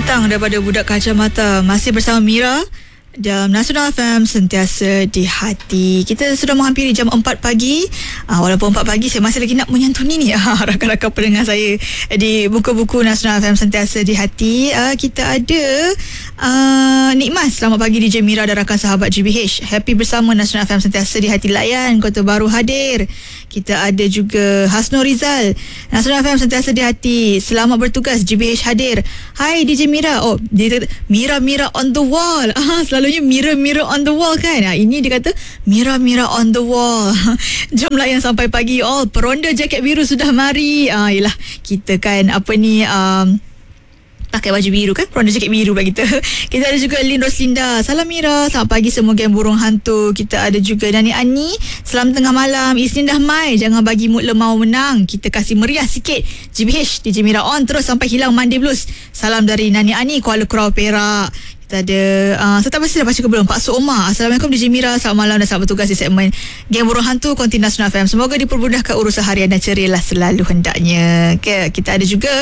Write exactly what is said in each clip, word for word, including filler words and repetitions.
Bintang daripada Budak Kacamata. Masih bersama Mira dalam Nasional F M, sentiasa di hati. Kita sudah menghampiri jam empat pagi. uh, Walaupun empat pagi, saya masih lagi nak menyantuni ni uh, rakan-rakan pendengar saya di buku-buku Nasional F M, sentiasa di hati. uh, Kita ada uh, Nikmas. Selamat pagi D J Mira dan rakan sahabat G B H. Happy bersama Nasional F M, sentiasa di hati. Layan Kota Baru hadir. Kita ada juga Hasno Rizal. Nasional F M, sentiasa di hati. Selamat bertugas, G B H hadir. Hai D J Mira. Oh, dia kata Mira-Mira on the wall. Ah, selalunya Mira-Mira on the wall kan. Ah, ini dia kata Mira-Mira on the wall. Jom layan sampai pagi. Oh, peronda jaket biru sudah mari. Ah, yelah, kita kan apa ni um, pakai baju biru kan, peronda jaket biru bagi kita. Kita ada juga Lin Roslinda. Salam Mira, selamat pagi semua geng burung hantu. Kita ada juga Nani Ani. Selamat tengah malam. Isnin dah mai, jangan bagi mood lemau menang. Kita kasih meriah sikit. G B H D J Mira on terus sampai hilang Monday Blues. Salam dari Nani Ani, Kuala Kurau, Perak. Kita ada uh, saya tak pasti dah baca ke belum, Pak Suoma. Assalamualaikum D J Mira, selamat malam dan selamat bertugas di segmen Geng Burung Hantu Konti Nasional F M. Semoga dipermudahkan urusan harian dan cerialah selalu hendaknya. Okay, kita ada juga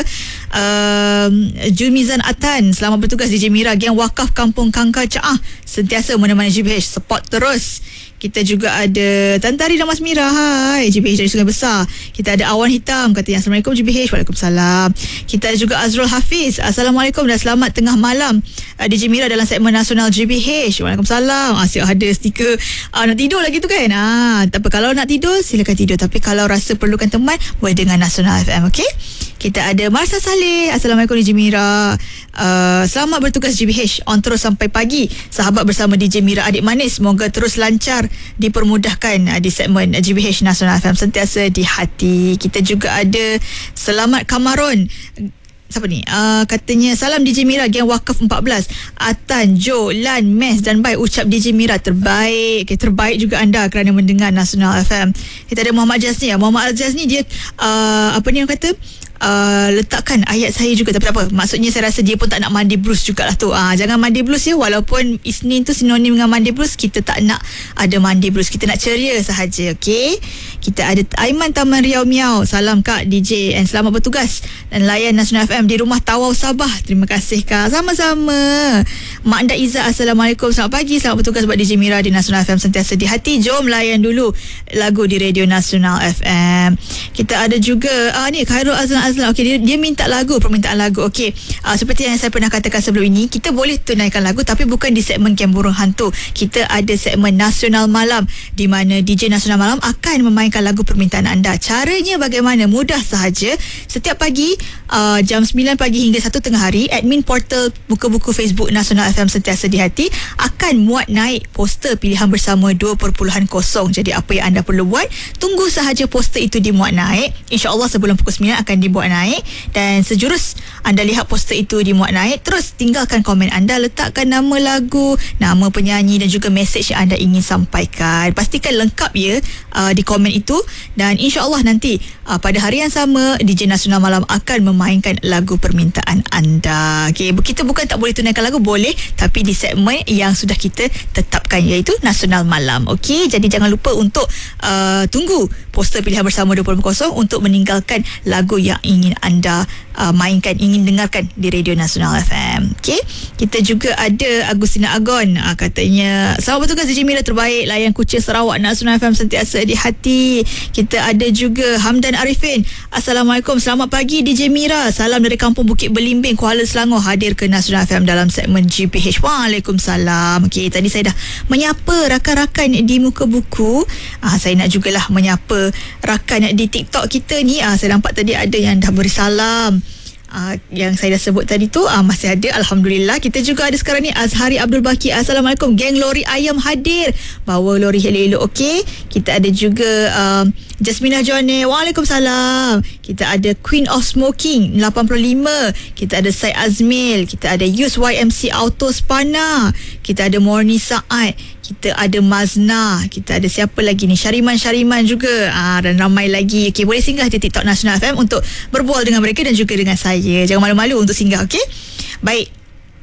um, Jumizan Atan. Selamat bertugas D J Mira, Geng Wakaf Kampung Kangkar Caah, sentiasa menemani G B H, support terus. Kita juga ada Tantari dan Mas Mira. Hai, G B H dari Sungai Besar. Kita ada Awan Hitam, katanya Assalamualaikum G B H. Waalaikumsalam. Kita ada juga Azrul Hafiz. Assalamualaikum dan selamat tengah malam D J Mira dalam segmen Nasional G B H. Waalaikumsalam. Asyik ada stiker uh, nak tidur lagi tu kan. Ah, tak apa, kalau nak tidur silakan tidur, tapi kalau rasa perlukan teman, boleh dengan Nasional F M. Okey. Kita ada Marsa Saleh. Assalamualaikum D J Mira. Uh, selamat bertugas G B H. On terus sampai pagi. Sahabat bersama D J Mira adik manis. Semoga terus lancar, dipermudahkan uh, di segmen G B H Nasional F M, sentiasa di hati. Kita juga ada Selamat Kamaron. Siapa ni? Uh, katanya salam D J Mira, Geng Wakaf empat belas. Atan, Jo, Lan, Mes dan Bai ucap D J Mira terbaik. Okay, terbaik juga anda kerana mendengar Nasional F M. Kita ada Muhammad Jazni. Muhammad Jazni dia uh, apa ni orang kata? Uh, letakkan ayat saya juga, tapi tak apa. Maksudnya saya rasa dia pun tak nak mandi blues jugalah tu. uh, Jangan mandi blues ya. Walaupun Isnin tu sinonim dengan mandi blues, kita tak nak ada mandi blues. Kita nak ceria sahaja. Okay. Kita ada Aiman Taman Riau Miau. Salam Kak D J and selamat bertugas dan layan Nasional F M di rumah Tawau Sabah. Terima kasih Kak. Sama-sama. Mak Nda Izzah. Assalamualaikum, selamat pagi. Selamat bertugas buat D J Mira di Nasional F M, sentiasa di hati. Jom layan dulu lagu di Radio Nasional F M. Kita ada juga ah, ni Khairul Azlan Azlan. Okey, dia, dia minta lagu, permintaan lagu. Okey, uh, seperti yang saya pernah katakan sebelum ini, kita boleh tunaikan lagu tapi bukan di segmen Geng Burung Hantu. Kita ada segmen Nasional Malam di mana D J Nasional Malam akan memainkan lagu permintaan anda. Caranya bagaimana? Mudah sahaja. Setiap pagi uh, jam sembilan pagi hingga satu tengah hari, admin portal buku-buku Facebook Nasional F M, sentiasa di hati akan muat naik poster pilihan bersama dua perpuluhan kosong. Jadi apa yang anda perlu buat, tunggu sahaja poster itu dimuat naik. InsyaAllah sebelum pukul sembilan akan dimuat naik, dan sejurus anda lihat poster itu dimuat naik, terus tinggalkan komen anda, letakkan nama lagu, nama penyanyi dan juga mesej yang anda ingin sampaikan. Pastikan lengkap ya uh, di komen itu, dan insyaAllah nanti uh, pada hari yang sama D J Nasional Malam akan memainkan lagu permintaan anda. Okay, kita bukan tak boleh tunaikan lagu, boleh, tapi di segmen yang sudah kita tetapkan, iaitu Nasional Malam. Okay, jadi jangan lupa untuk uh, tunggu poster pilihan bersama dua puluh kosong untuk meninggalkan lagu yang ingin anda uh, mainkan, ingin dengarkan di Radio Nasional F M. Okay, kita juga ada Agustina Agon. uh, katanya selamat bertugas D J Mira terbaik, layan Kuching Sarawak, Nasional F M sentiasa di hati. Kita ada juga Hamdan Arifin. Assalamualaikum, selamat pagi D J Mira, salam dari Kampung Bukit Belimbing, Kuala Selangor, hadir ke Nasional F M dalam segmen G P H. Waalaikumsalam. Okay, tadi saya dah menyapa rakan-rakan di muka buku. uh, saya nak jugalah menyapa rakan di TikTok kita ni. uh, saya nampak tadi ada yang dah beri salam. Uh, yang saya dah sebut tadi tu uh, masih ada, Alhamdulillah. Kita juga ada sekarang ni Azhari Abdul Baki. Assalamualaikum, Geng Lori Ayam hadir, bawa lori elok-elok. Okey, kita ada juga uh, Jasmina Johnny. Waalaikumsalam. Kita ada Queen of Smoking lapan puluh lima. Kita ada Syed Azmil. Kita ada Use Y M C Auto Spana. Kita ada Morni Saad. Kita ada Mazna. Kita ada siapa lagi ni? Syariman-Syariman juga. Ah, dan ramai lagi. Okey, boleh singgah di TikTok Nasional F M untuk berbual dengan mereka dan juga dengan saya. Jangan malu-malu untuk singgah, okey? Baik.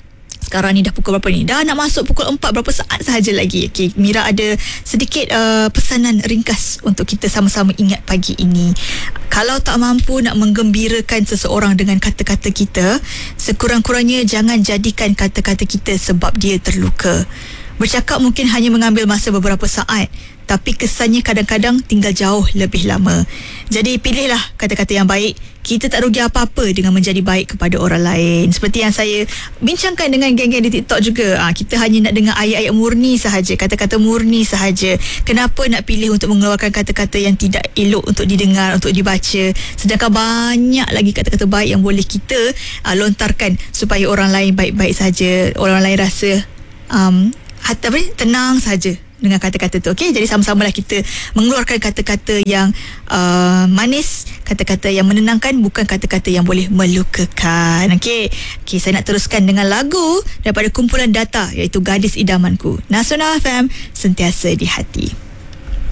Sekarang ni dah pukul berapa ni? Dah nak masuk pukul empat, berapa saat sahaja lagi. Okay, Mira ada sedikit uh, pesanan ringkas untuk kita sama-sama ingat pagi ini. Kalau tak mampu nak menggembirakan seseorang dengan kata-kata kita, sekurang-kurangnya jangan jadikan kata-kata kita sebab dia terluka. Bercakap mungkin hanya mengambil masa beberapa saat, tapi kesannya kadang-kadang tinggal jauh lebih lama. Jadi pilihlah kata-kata yang baik. Kita tak rugi apa-apa dengan menjadi baik kepada orang lain. Seperti yang saya bincangkan dengan geng-geng di TikTok juga. Ha, kita hanya nak dengar ayat-ayat murni sahaja, kata-kata murni sahaja. Kenapa nak pilih untuk mengeluarkan kata-kata yang tidak elok untuk didengar, untuk dibaca, sedangkan banyak lagi kata-kata baik yang boleh kita uh, lontarkan supaya orang lain baik-baik saja, orang lain rasa um, hati apa ni, tenang saja dengan kata-kata tu. Okey, jadi sama-samalah kita mengeluarkan kata-kata yang uh, manis, kata-kata yang menenangkan, bukan kata-kata yang boleh melukakan. Okey. Okey, saya nak teruskan dengan lagu daripada kumpulan Data, iaitu Gadis Idamanku. Nasional F M, sentiasa di hati.